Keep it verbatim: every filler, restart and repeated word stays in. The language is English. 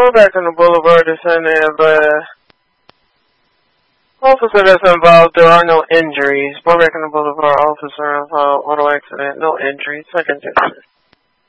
Pull back on the boulevard to San Atlanta. Officer that's involved, there are no injuries. Pull back on the boulevard, officer involved, auto accident, no injuries. Second district.